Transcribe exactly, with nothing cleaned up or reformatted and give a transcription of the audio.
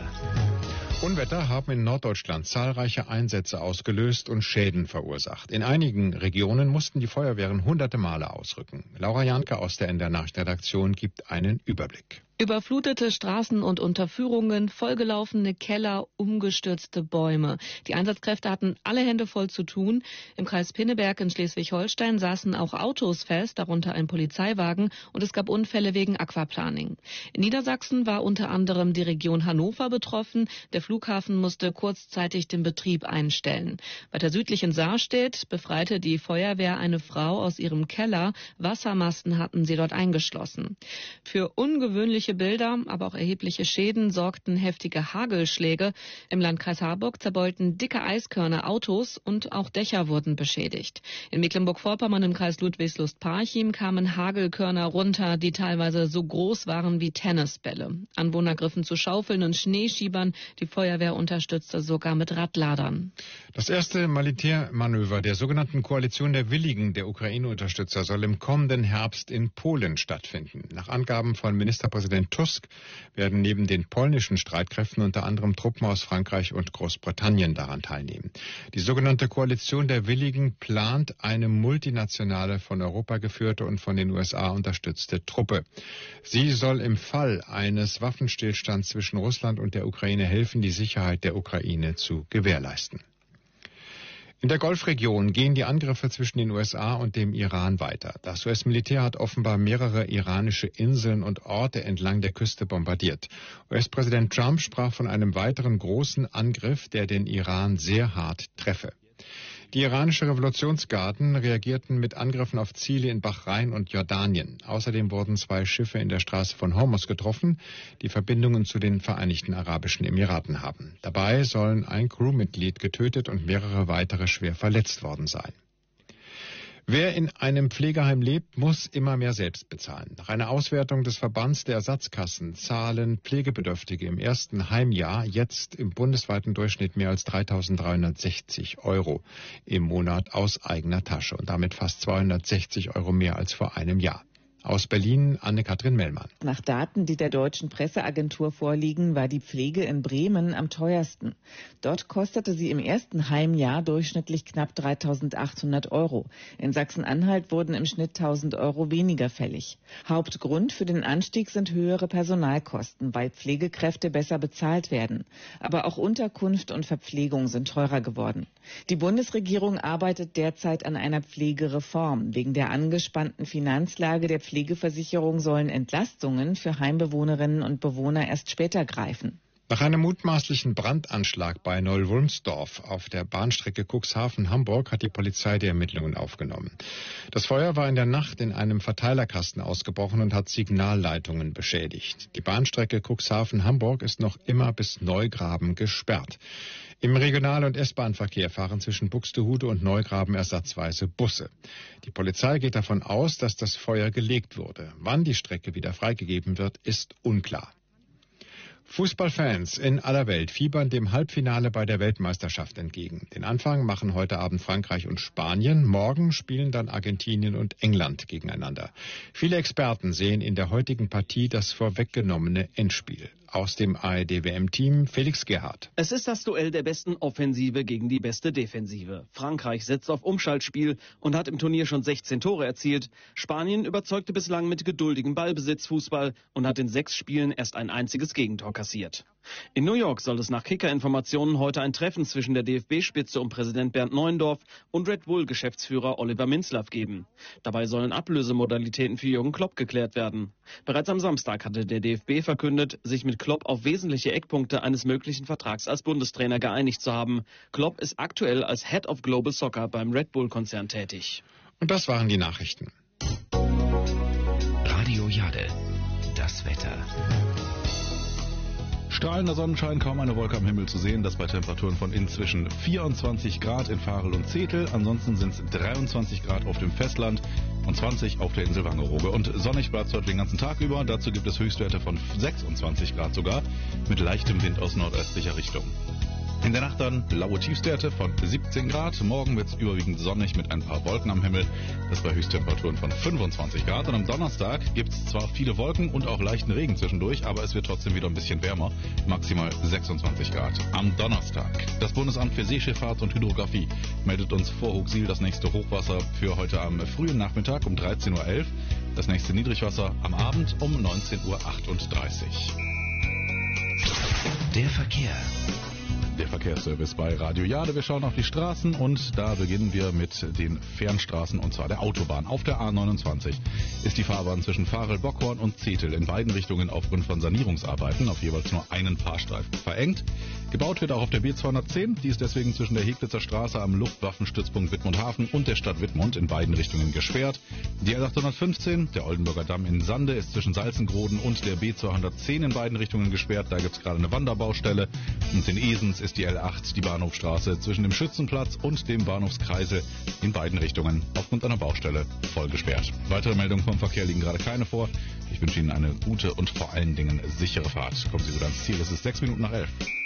Unwetter haben in Norddeutschland zahlreiche Einsätze ausgelöst und Schäden verursacht. In einigen Regionen mussten die Feuerwehren hunderte Male ausrücken. Laura Janke aus der N D R-Nachrichtenredaktion gibt einen Überblick. Überflutete Straßen und Unterführungen, vollgelaufene Keller, umgestürzte Bäume. Die Einsatzkräfte hatten alle Hände voll zu tun. Im Kreis Pinneberg in Schleswig-Holstein saßen auch Autos fest, darunter ein Polizeiwagen, und es gab Unfälle wegen Aquaplaning. In Niedersachsen war unter anderem die Region Hannover betroffen. Der Flughafen musste kurzzeitig den Betrieb einstellen. Weiter südlich in Sarstedt befreite die Feuerwehr eine Frau aus ihrem Keller. Wassermasten hatten sie dort eingeschlossen. Für ungewöhnliche Bilder, aber auch erhebliche Schäden sorgten heftige Hagelschläge. Im Landkreis Harburg zerbeulten dicke Eiskörner Autos und auch Dächer wurden beschädigt. In Mecklenburg-Vorpommern im Kreis Ludwigslust-Parchim kamen Hagelkörner runter, die teilweise so groß waren wie Tennisbälle. Anwohner griffen zu Schaufeln und Schneeschiebern. Die Feuerwehr unterstützte sogar mit Radladern. Das erste Militärmanöver der sogenannten Koalition der Willigen der Ukraine-Unterstützer soll im kommenden Herbst in Polen stattfinden. Nach Angaben von Ministerpräsident Tusk werden neben den polnischen Streitkräften unter anderem Truppen aus Frankreich und Großbritannien daran teilnehmen. Die sogenannte Koalition der Willigen plant eine multinationale, von Europa geführte und von den U S A unterstützte Truppe. Sie soll im Fall eines Waffenstillstands zwischen Russland und der Ukraine helfen, die Sicherheit der Ukraine zu gewährleisten. In der Golfregion gehen die Angriffe zwischen den U S A und dem Iran weiter. Das U S-Militär hat offenbar mehrere iranische Inseln und Orte entlang der Küste bombardiert. U S-Präsident Trump sprach von einem weiteren großen Angriff, der den Iran sehr hart treffe. Die iranische Revolutionsgarden reagierten mit Angriffen auf Ziele in Bahrain und Jordanien. Außerdem wurden zwei Schiffe in der Straße von Hormuz getroffen, die Verbindungen zu den Vereinigten Arabischen Emiraten haben. Dabei sollen ein Crewmitglied getötet und mehrere weitere schwer verletzt worden sein. Wer in einem Pflegeheim lebt, muss immer mehr selbst bezahlen. Nach einer Auswertung des Verbands der Ersatzkassen zahlen Pflegebedürftige im ersten Heimjahr jetzt im bundesweiten Durchschnitt mehr als dreitausenddreihundertsechzig Euro im Monat aus eigener Tasche und damit fast zweihundertsechzig Euro mehr als vor einem Jahr. Aus Berlin Anne-Kathrin Mellmann. Nach Daten, die der Deutschen Presseagentur vorliegen, war die Pflege in Bremen am teuersten. Dort kostete sie im ersten Heimjahr durchschnittlich knapp dreitausendachthundert Euro. In Sachsen-Anhalt wurden im Schnitt tausend Euro weniger fällig. Hauptgrund für den Anstieg sind höhere Personalkosten, weil Pflegekräfte besser bezahlt werden. Aber auch Unterkunft und Verpflegung sind teurer geworden. Die Bundesregierung arbeitet derzeit an einer Pflegereform. Wegen der angespannten Finanzlage der Pflegeversicherung sollen Entlastungen für Heimbewohnerinnen und Bewohner erst später greifen. Nach einem mutmaßlichen Brandanschlag bei Neul-Wulmsdorf auf der Bahnstrecke Cuxhaven-Hamburg hat die Polizei die Ermittlungen aufgenommen. Das Feuer war in der Nacht in einem Verteilerkasten ausgebrochen und hat Signalleitungen beschädigt. Die Bahnstrecke Cuxhaven-Hamburg ist noch immer bis Neugraben gesperrt. Im Regional- und S-Bahn-Verkehr fahren zwischen Buxtehude und Neugraben ersatzweise Busse. Die Polizei geht davon aus, dass das Feuer gelegt wurde. Wann die Strecke wieder freigegeben wird, ist unklar. Fußballfans in aller Welt fiebern dem Halbfinale bei der Weltmeisterschaft entgegen. Den Anfang machen heute Abend Frankreich und Spanien. Morgen spielen dann Argentinien und England gegeneinander. Viele Experten sehen in der heutigen Partie das vorweggenommene Endspiel. Aus dem A R D-W M-Team Felix Gerhardt. Es ist das Duell der besten Offensive gegen die beste Defensive. Frankreich setzt auf Umschaltspiel und hat im Turnier schon sechzehn Tore erzielt. Spanien überzeugte bislang mit geduldigem Ballbesitzfußball und hat in sechs Spielen erst ein einziges Gegentor kassiert. In New York soll es nach Kicker-Informationen heute ein Treffen zwischen der D F B-Spitze und Präsident Bernd Neuendorf und Red Bull-Geschäftsführer Oliver Minzlaff geben. Dabei sollen Ablösemodalitäten für Jürgen Klopp geklärt werden. Bereits am Samstag hatte der D F B verkündet, sich mit Klopp auf wesentliche Eckpunkte eines möglichen Vertrags als Bundestrainer geeinigt zu haben. Klopp ist aktuell als Head of Global Soccer beim Red Bull-Konzern tätig. Und das waren die Nachrichten. Radio Jade, das Wetter. Strahlender Sonnenschein, kaum eine Wolke am Himmel zu sehen, das bei Temperaturen von inzwischen vierundzwanzig Grad in Varel und Zetel. Ansonsten sind es dreiundzwanzig Grad auf dem Festland und zwanzig auf der Insel Wangerooge. Und sonnig bleibt es heute den ganzen Tag über. Dazu gibt es Höchstwerte von sechsundzwanzig Grad sogar, mit leichtem Wind aus nordöstlicher Richtung. In der Nacht dann blaue Tiefstwerte von siebzehn Grad. Morgen wird es überwiegend sonnig mit ein paar Wolken am Himmel. Das bei Höchsttemperaturen von fünfundzwanzig Grad. Und am Donnerstag gibt es zwar viele Wolken und auch leichten Regen zwischendurch, aber es wird trotzdem wieder ein bisschen wärmer. Maximal sechsundzwanzig Grad am Donnerstag. Das Bundesamt für Seeschifffahrt und Hydrographie meldet uns vor Hochsiel das nächste Hochwasser für heute am frühen Nachmittag um dreizehn Uhr elf. Das nächste Niedrigwasser am Abend um neunzehn Uhr achtunddreißig. Der Verkehr. Der Verkehrsservice bei Radio Jade. Wir schauen auf die Straßen und da beginnen wir mit den Fernstraßen und zwar der Autobahn. Auf der A neunundzwanzig ist die Fahrbahn zwischen Varel-Bockhorn und Zetel in beiden Richtungen aufgrund von Sanierungsarbeiten auf jeweils nur einen Fahrstreifen verengt. Gebaut wird auch auf der B zweihundertzehn. Die ist deswegen zwischen der Heglitzer Straße am Luftwaffenstützpunkt Wittmund-Hafen und der Stadt Wittmund in beiden Richtungen gesperrt. Die L achthundertfünfzehn, der Oldenburger Damm in Sande, ist zwischen Salzengroden und der B zweihundertzehn in beiden Richtungen gesperrt. Da gibt es gerade eine Wanderbaustelle. Und in Esens ist die L acht, die Bahnhofstraße, zwischen dem Schützenplatz und dem Bahnhofskreisel in beiden Richtungen aufgrund einer Baustelle voll gesperrt. Weitere Meldungen vom Verkehr liegen gerade keine vor. Ich wünsche Ihnen eine gute und vor allen Dingen sichere Fahrt. Kommen Sie gut ans Ziel. Es ist sechs Minuten nach elf.